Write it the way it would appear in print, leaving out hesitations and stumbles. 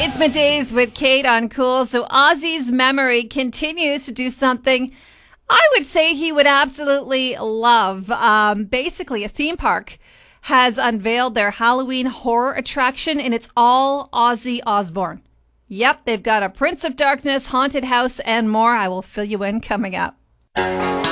It's Middays with Kate on Cool. So Ozzy's memory continues to do something I would say he would absolutely love. Basically, a theme park has unveiled their Halloween horror attraction, and it's all Ozzy Osbourne. Yep, they've got a Prince of Darkness, haunted house, and more. I will fill you in coming up.